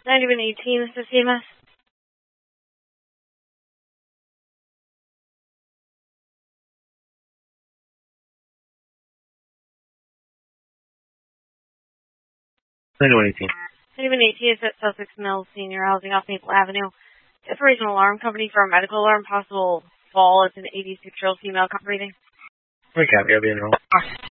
9118, this is CMS. Anyone 18 is at Sussex Mills Senior Housing off Maple Avenue. It's a regional alarm company for a medical alarm. Possible fall. It's an 86-year-old female. Copy reading. Okay, I'll be enrolled.